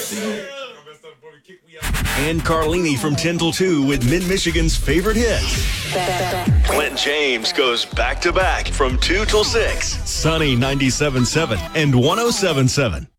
And Carlini from 10 till 2 with Mid-Michigan's favorite hits. Clint James goes back-to-back from 2 till 6. Sunny 97.7 and 107.7.